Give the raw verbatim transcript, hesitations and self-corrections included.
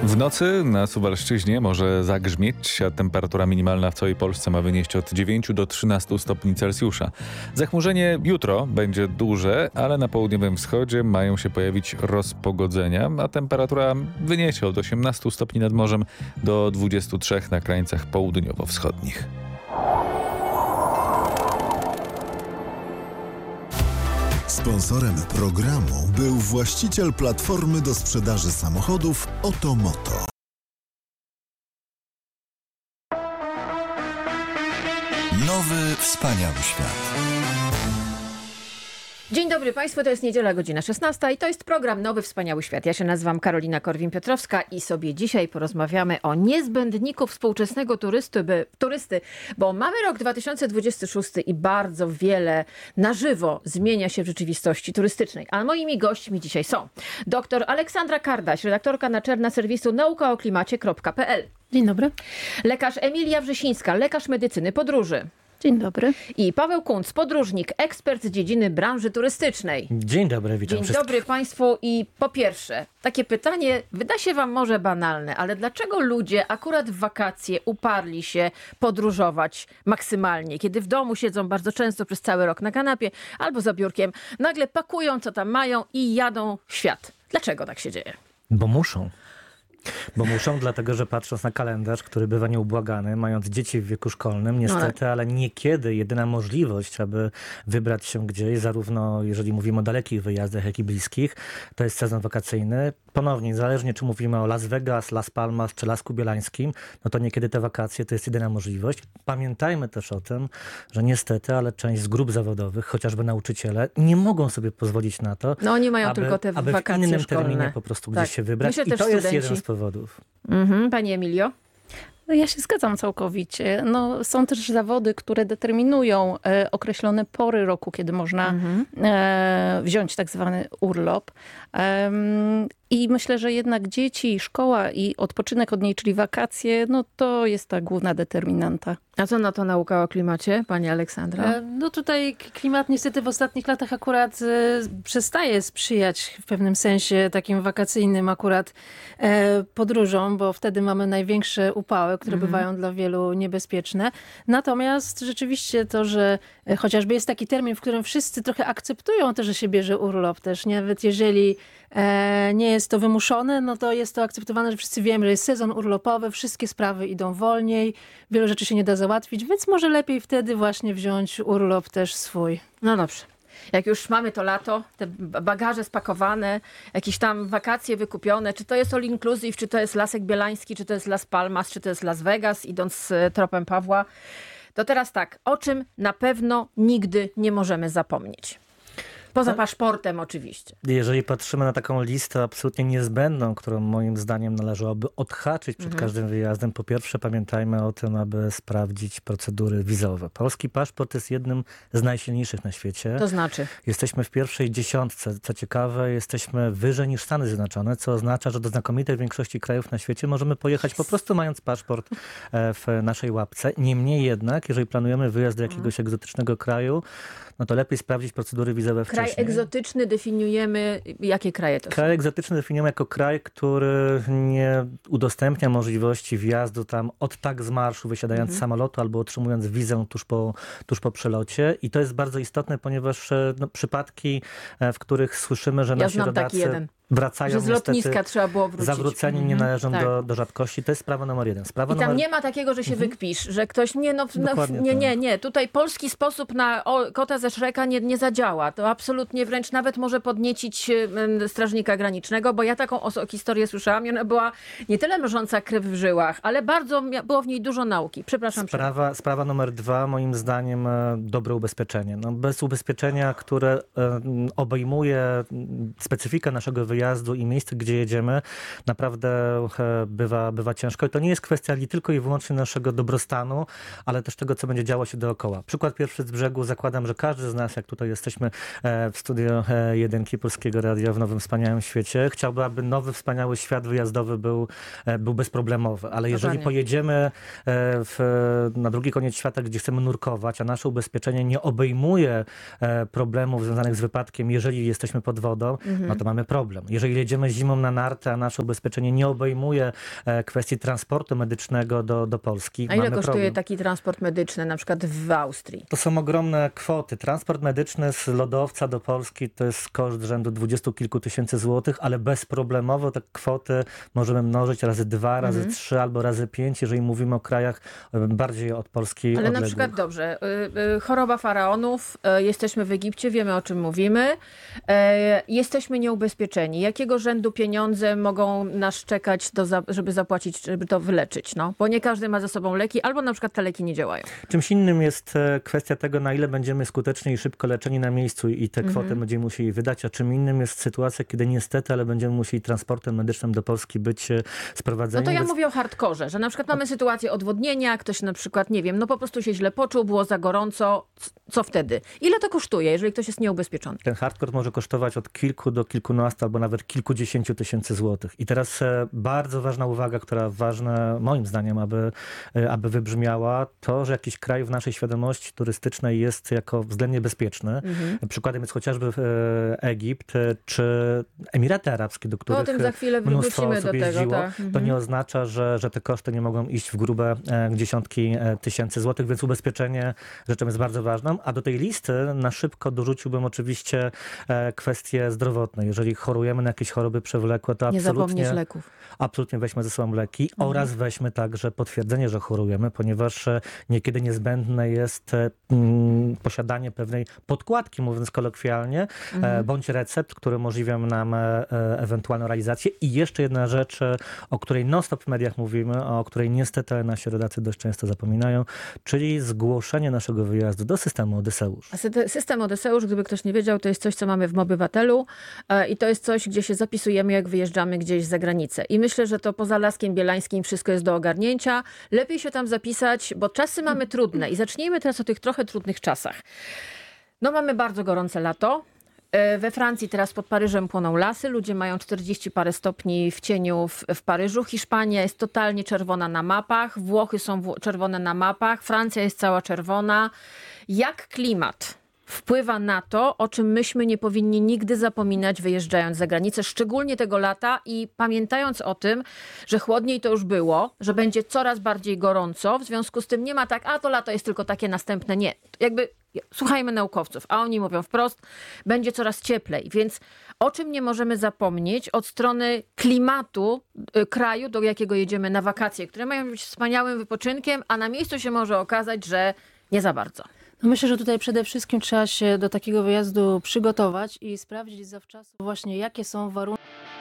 W nocy na Suwalszczyźnie może zagrzmieć, a temperatura minimalna w całej Polsce ma wynieść od dziewięciu do trzynastu stopni Celsjusza. Zachmurzenie jutro będzie duże, ale na południowym wschodzie mają się pojawić rozpogodzenia, a temperatura wyniesie od osiemnastu stopni nad morzem do dwudziestu trzech na krańcach południowo-wschodnich. Sponsorem programu był właściciel platformy do sprzedaży samochodów Otomoto. Nowy, wspaniały świat. Dzień dobry Państwu, to jest niedziela, godzina szesnasta i to jest program Nowy Wspaniały Świat. Ja się nazywam Karolina Korwin-Piotrowska i sobie dzisiaj porozmawiamy o niezbędniku współczesnego turysty, by, turysty, bo mamy rok dwa tysiące dwudziesty szósty i bardzo wiele na żywo zmienia się w rzeczywistości turystycznej. A moimi gośćmi dzisiaj są dr Aleksandra Kardaś, redaktorka naczelna serwisu nauka o klimacie kropka pe el. Dzień dobry. Lekarz Emilia Wrzesińska, lekarz medycyny podróży. Dzień dobry. I Paweł Kunc, podróżnik, ekspert z dziedziny branży turystycznej. Dzień dobry, witam Dzień wszystkich. dobry Państwu i po pierwsze, takie pytanie wyda się Wam może banalne, ale dlaczego ludzie akurat w wakacje uparli się podróżować maksymalnie, kiedy w domu siedzą bardzo często przez cały rok na kanapie albo za biurkiem, nagle pakują co tam mają i jadą w świat? Dlaczego tak się dzieje? Bo muszą. Bo muszą, dlatego że patrząc na kalendarz, który bywa nieubłagany, mając dzieci w wieku szkolnym, niestety, No, ale niekiedy jedyna możliwość, aby wybrać się gdzieś, zarówno jeżeli mówimy o dalekich wyjazdach, jak i bliskich, to jest sezon wakacyjny. Ponownie, niezależnie czy mówimy o Las Vegas, Las Palmas czy Lasku Bielańskim, no to niekiedy te wakacje to jest jedyna możliwość. Pamiętajmy też o tym, że niestety, ale część z grup zawodowych, chociażby nauczyciele, nie mogą sobie pozwolić na to, No oni mają aby, tylko te aby wakacje w innym szkolne. terminie po prostu Tak. gdzieś się wybrać. Myślę I też to jest studenci. jeden z powodów. Mhm. Pani Emilio? No ja się zgadzam całkowicie. No, są też zawody, które determinują e, określone pory roku, kiedy można Mhm. e, wziąć tak zwany urlop. Em, I myślę, że jednak dzieci, szkoła i odpoczynek od niej, czyli wakacje, no to jest ta główna determinanta. A co na to nauka o klimacie, Pani Aleksandra? E, No tutaj k- klimat niestety w ostatnich latach akurat e, przestaje sprzyjać w pewnym sensie takim wakacyjnym akurat e, podróżom, bo wtedy mamy największe upały, które bywają dla wielu niebezpieczne. Natomiast rzeczywiście to, że e, chociażby jest taki termin, w którym wszyscy trochę akceptują to, że się bierze urlop też, nie? Nawet jeżeli e, nie jest to wymuszone, no to jest to akceptowane, że wszyscy wiemy, że jest sezon urlopowy, wszystkie sprawy idą wolniej, wielu rzeczy się nie da załatwić, więc może lepiej wtedy właśnie wziąć urlop też swój. No dobrze. Jak już mamy to lato, te bagaże spakowane, jakieś tam wakacje wykupione, czy to jest all inclusive, czy to jest Lasek Bielański, czy to jest Las Palmas, czy to jest Las Vegas, idąc e, tropem Pawła, to teraz tak, o czym na pewno nigdy nie możemy zapomnieć? Poza paszportem oczywiście. Jeżeli patrzymy na taką listę absolutnie niezbędną, którą moim zdaniem należałoby odhaczyć przed Mhm. każdym wyjazdem, po pierwsze pamiętajmy o tym, aby sprawdzić procedury wizowe. Polski paszport jest jednym z najsilniejszych na świecie. To znaczy? Jesteśmy w pierwszej dziesiątce. Co ciekawe, jesteśmy wyżej niż Stany Zjednoczone, co oznacza, że do znakomitej większości krajów na świecie możemy pojechać po prostu mając paszport e, w naszej łapce. Niemniej jednak, jeżeli planujemy wyjazd do jakiegoś egzotycznego kraju, no to lepiej sprawdzić procedury wizowe Kraj wcześniej. egzotyczny definiujemy, jakie kraje to są? Kraj egzotyczny definiujemy jako kraj, który nie udostępnia możliwości wjazdu tam od tak z marszu, wysiadając z samolotu albo otrzymując wizę tuż po, tuż po przelocie. I to jest bardzo istotne, ponieważ e, no, przypadki, e, w których słyszymy, że Ja nasi znam rodacy taki jeden. wracają Że z niestety lotniska trzeba było wrócić. zawróceni, nie Mhm. należą Tak. do, do rzadkości. To jest sprawa numer jeden. Sprawa I tam numer... nie ma takiego, że się wykpisz, że ktoś nie, no, no Dokładnie nie, tak. nie, nie. Tutaj polski sposób na o, kota ze Szreka nie, nie zadziała. To absolutnie wręcz nawet może podniecić em, strażnika granicznego, bo ja taką oso- historię słyszałam i ona była nie tyle mrożąca krew w żyłach, ale bardzo mia- było w niej dużo nauki. Przepraszam. Sprawa, sprawa numer dwa, moim zdaniem, e, dobre ubezpieczenie. No, bez ubezpieczenia, które e, obejmuje m, specyfikę naszego wyjazdu i miejsce, gdzie jedziemy, naprawdę e, bywa, bywa ciężko. I to nie jest kwestia li tylko i wyłącznie naszego dobrostanu, ale też tego, co będzie działo się dookoła. Przykład pierwszy z brzegu. Zakładam, że każdy z nas, jak tutaj jesteśmy e, w studio e, jedynki Polskiego Radia w Nowym Wspaniałym Świecie, chciałby, aby nowy, wspaniały świat wyjazdowy był, e, był bezproblemowy. Ale jeżeli Dokładnie. pojedziemy e, w, na drugi koniec świata, gdzie chcemy nurkować, a nasze ubezpieczenie nie obejmuje e, problemów związanych z wypadkiem, jeżeli jesteśmy pod wodą, no to mamy problem. Jeżeli jedziemy zimą na narty, a nasze ubezpieczenie nie obejmuje e, kwestii transportu medycznego do, do Polski, A ile mamy kosztuje problem. taki transport medyczny, na przykład w Austrii? To są ogromne kwoty. Transport medyczny z lodowca do Polski to jest koszt rzędu dwudziestu kilku tysięcy złotych, ale bezproblemowo te kwoty możemy mnożyć razy dwa, razy Mhm. trzy albo razy pięć, jeżeli mówimy o krajach e, bardziej od Polski Ale odległych. na przykład, dobrze, y, y, choroba faraonów, y, jesteśmy w Egipcie, wiemy o czym mówimy, e, jesteśmy nieubezpieczeni. Jakiego rzędu pieniądze mogą nas czekać, do, za- żeby zapłacić, żeby to wyleczyć? No? Bo nie każdy ma ze sobą leki, albo na przykład te leki nie działają. Czymś innym jest e, kwestia tego, na ile będziemy skutecznie i szybko leczeni na miejscu i te kwoty Mhm. będziemy musieli wydać, a czym innym jest sytuacja, kiedy niestety, ale będziemy musieli transportem medycznym do Polski być e, No sprowadzeni. to ja Więc mówię o hardkorze, że na przykład mamy sytuację odwodnienia, ktoś na przykład, nie wiem, no po prostu się źle poczuł, było za gorąco, c- co wtedy? Ile to kosztuje, jeżeli ktoś jest nieubezpieczony? ten hardcore może kosztować od kilku do kilkunastu albo nawet kilkudziesięciu tysięcy złotych. I teraz e, bardzo ważna uwaga, która ważna moim zdaniem, aby, e, aby wybrzmiała, to, że jakiś kraj w naszej świadomości turystycznej jest jako względnie bezpieczny. Mhm. Przykładem jest chociażby e, Egipt e, czy Emiraty Arabskie, do To których o tym za chwilę mnóstwo wrócimy osób do tego. jeździło. Tak. To Mhm. nie oznacza, że, że te koszty nie mogą iść w grube e, dziesiątki e, tysięcy złotych, więc ubezpieczenie rzeczą jest bardzo ważną. A do tej listy na szybko dorzuciłbym oczywiście e, kwestie zdrowotne. Jeżeli chorujemy na jakieś choroby przewlekłe, to Nie zapomnieć absolutnie, leków. absolutnie weźmy ze sobą leki Mhm. oraz weźmy także potwierdzenie, że chorujemy, ponieważ e, niekiedy niezbędne jest e, mm, posiadanie pewnej podkładki, mówiąc kolokwialnie, e, Mhm. bądź recept, który umożliwią nam e, e, ewentualną realizację. I jeszcze jedna rzecz, e, o której non-stop w mediach mówimy, a o której niestety nasi rodacy dość często zapominają, czyli zgłoszenie naszego wyjazdu do systemu Odyseusz. A syte- System Odyseusz, gdyby ktoś nie wiedział, to jest coś, co mamy w Mobywatelu e, i to jest coś, gdzie się zapisujemy, jak wyjeżdżamy gdzieś za granicę. I myślę, że to poza Laskiem Bielańskim wszystko jest do ogarnięcia. Lepiej się tam zapisać, bo czasy mamy trudne. I zacznijmy teraz o tych trochę trudnych czasach. No mamy bardzo gorące lato. E, We Francji teraz pod Paryżem płoną lasy. Ludzie mają czterdzieści parę stopni w cieniu w, w Paryżu. Hiszpania jest totalnie czerwona na mapach. Włochy są wło- czerwone na mapach. Francja jest cała czerwona. Jak klimat wpływa na to, o czym myśmy nie powinni nigdy zapominać, wyjeżdżając za granicę, szczególnie tego lata i pamiętając o tym, że chłodniej to już było, że będzie coraz bardziej gorąco, w związku z tym nie ma tak, a to lato jest tylko takie następne. Nie. Jakby słuchajmy naukowców, a oni mówią wprost, będzie coraz cieplej, więc o czym nie możemy zapomnieć od strony klimatu y, kraju, do jakiego jedziemy na wakacje, które mają być wspaniałym wypoczynkiem, a na miejscu się może okazać, że nie za bardzo. No myślę, że tutaj przede wszystkim trzeba się do takiego wyjazdu przygotować i sprawdzić zawczasu właśnie, jakie są warunki.